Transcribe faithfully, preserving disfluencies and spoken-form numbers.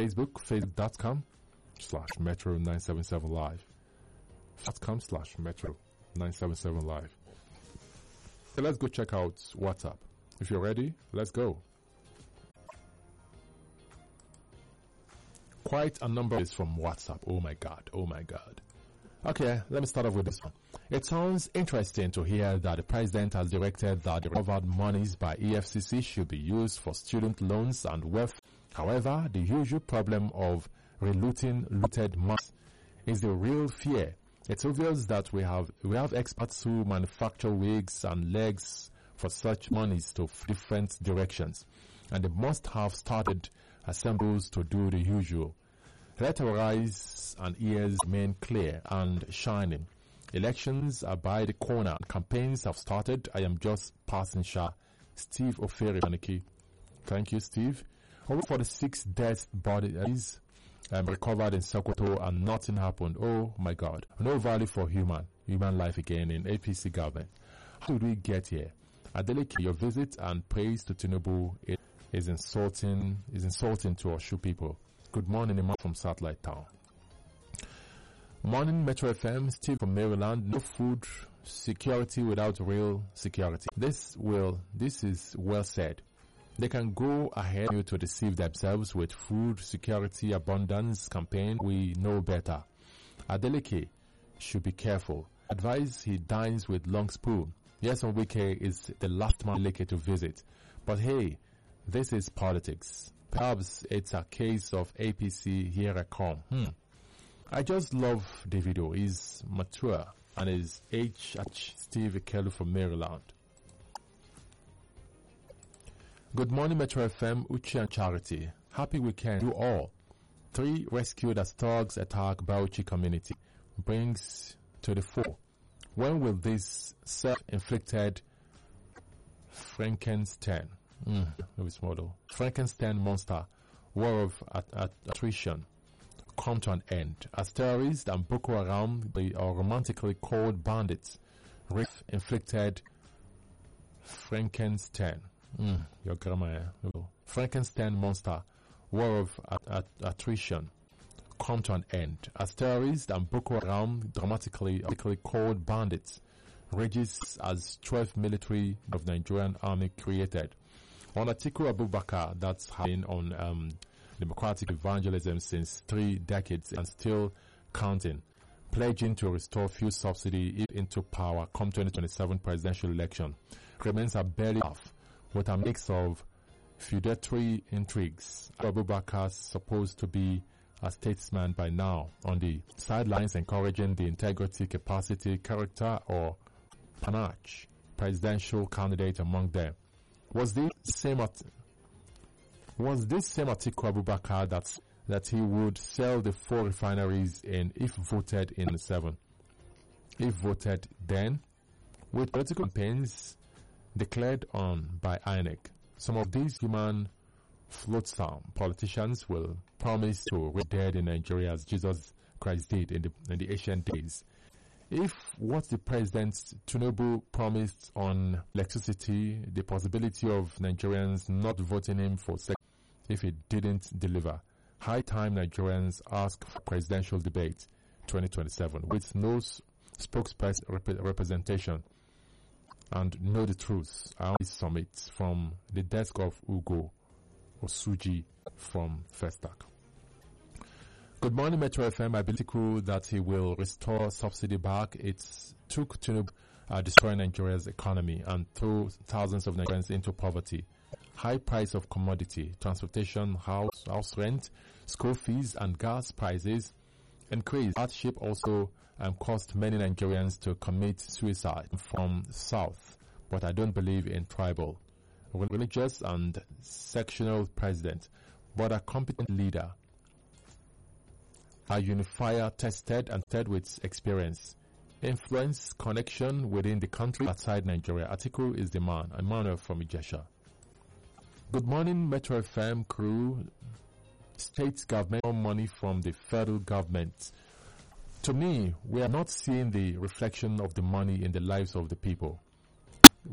Facebook, facebook.com slash Metro nine seven seven live. Facebook.com slash Metro nine seven seven live. So let's go check out WhatsApp. If you're ready, let's go. Quite a number is from WhatsApp. Oh my God. Oh my God. Okay, let me start off with this one. It sounds interesting to hear that the president has directed that the recovered monies by E F C C should be used for student loans and wealth. However, the usual problem of relooting looted money is the real fear. It's obvious that we have we have experts who manufacture wigs and legs for such monies to different directions, and they must have started assembles to do the usual. Let our eyes and ears remain clear and shining. Elections are by the corner. Campaigns have started. I am just passing Shah. Steve Oferi Maniki. Thank you, Steve. Over for the six dead bodies um, recovered in Sokoto and nothing happened. Oh my God. No value for human, human life again in A P C government. How did we get here? Adeleke, your visit and praise to Tinubu is insulting, is insulting to our shoe people. Good morning, Imam from Satellite Town. Morning, Metro F M, Steve from Maryland. No food security without real security. This will, this is well said. They can go ahead to deceive themselves with food security abundance campaign. We know better. Adeleke should be careful. Advise he dines with long spoon. Yes, Wike is the last man Adeleke to visit. But hey, this is politics. Perhaps it's a case of A P C here I come. Hmm. I just love Davido. He's mature and is H H Steve Kelly from Maryland. Good morning, Metro F M, Uchi and Charity. Happy weekend to all. Three rescued as thugs attack Bauchi community. Brings to the fore. When will this self-inflicted Frankenstein, mm, model, Frankenstein monster, war of at, at, attrition, come to an end? As terrorists and Boko Haram, they are romantically called bandits, Riff inflicted Frankenstein. Mm, your grammar, eh? Frankenstein monster, war of at, at, attrition, come to an end. As terrorists and Boko Haram, dramatically called bandits, rages as twelfth military of Nigerian army created. On Atiku Abubakar, that's been on um, democratic evangelism since three decades and still counting, pledging to restore fuel subsidy into power come twenty twenty-seven presidential election, remains a belly laugh with a mix of feudatory intrigues. Abubakar supposed to be a statesman by now, on the sidelines encouraging the integrity, capacity, character, or panache presidential candidate among them. Was this same at, was this same Atiku Abubakar that that he would sell the four refineries in if voted in seven? If voted then, with political campaigns declared on by I N E C, some of these human flotsam politicians will promise to raise dead in Nigeria as Jesus Christ did in the, in the ancient days. If what the President Tinubu promised on electricity, the possibility of Nigerians not voting him for sec- if he didn't deliver, high time Nigerians ask for presidential debate twenty twenty-seven with no spokesperson rep- representation and know the truth. I only summit from the desk of Ugo Osuji from Festac. Good morning, Metro F M. I believe that he will restore subsidy back. It took to uh, destroy Nigeria's economy and throw thousands of Nigerians into poverty. High price of commodity, transportation, house, house rent, school fees, and gas prices increased. Hardship also um, caused many Nigerians to commit suicide from south. But I don't believe in tribal, religious, and sectional president, but a competent leader. A unifier tested and tested with experience, influence, connection within the country, outside Nigeria. Atiku is the man. Emmanuel from Ijesha. Good morning, Metro F M crew. State government, more money from the federal government. To me, we are not seeing the reflection of the money in the lives of the people.